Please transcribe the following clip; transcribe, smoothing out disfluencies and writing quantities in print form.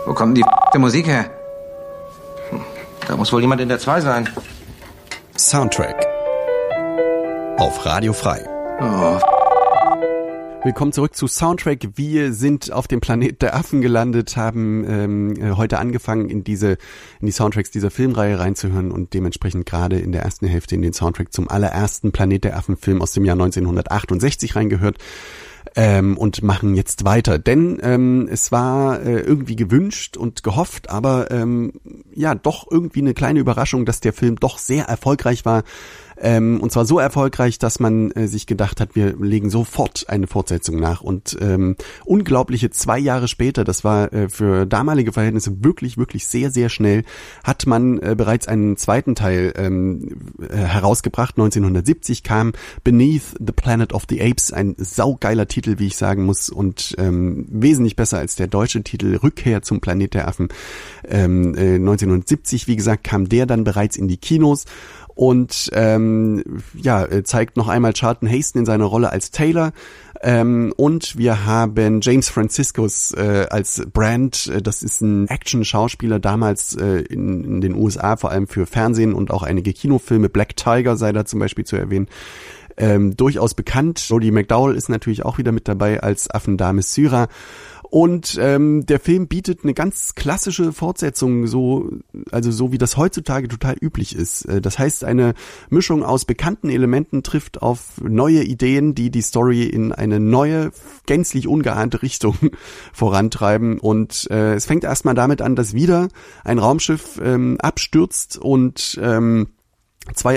Wo kommt denn die Musik her? Da muss wohl jemand in der 2 sein. Soundtrack auf Radio Frei. Oh. Willkommen zurück zu Soundtrack. Wir sind auf dem Planet der Affen gelandet, haben heute angefangen, in die Soundtracks dieser Filmreihe reinzuhören und dementsprechend gerade in der ersten Hälfte in den Soundtrack zum allerersten Planet der Affen Film aus dem Jahr 1968 reingehört. Und machen jetzt weiter, denn es war irgendwie gewünscht und gehofft, aber doch irgendwie eine kleine Überraschung, dass der Film doch sehr erfolgreich war. Und zwar so erfolgreich, dass man sich gedacht hat, wir legen sofort eine Fortsetzung nach. Und unglaubliche 2 Jahre später, das war für damalige Verhältnisse wirklich, wirklich sehr, sehr schnell, hat man bereits einen zweiten Teil herausgebracht. 1970 kam Beneath the Planet of the Apes, ein saugeiler Titel, wie ich sagen muss, und wesentlich besser als der deutsche Titel Rückkehr zum Planet der Affen. 1970, wie gesagt, kam der dann bereits in die Kinos. Und zeigt noch einmal Charlton Heston in seiner Rolle als Taylor. Und wir haben James Franciscus als Brand. Das ist ein Action-Schauspieler, damals in den USA, vor allem für Fernsehen und auch einige Kinofilme. Black Tiger sei da zum Beispiel zu erwähnen. Durchaus bekannt. Roddy McDowall ist natürlich auch wieder mit dabei als Affendame Syrah. Und der Film bietet eine ganz klassische Fortsetzung, so wie das heutzutage total üblich ist. Das heißt, eine Mischung aus bekannten Elementen trifft auf neue Ideen, die die Story in eine neue, gänzlich ungeahnte Richtung vorantreiben. Und es fängt erstmal damit an, dass wieder ein Raumschiff abstürzt und zwei